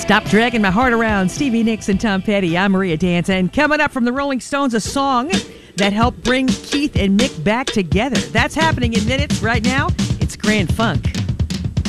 Stop Dragging My Heart Around, Stevie Nicks and Tom Petty. I'm Maria Danton. Coming up from the Rolling Stones, a song that helped bring Keith and Mick back together. That's happening in minutes right now. It's Grand Funk.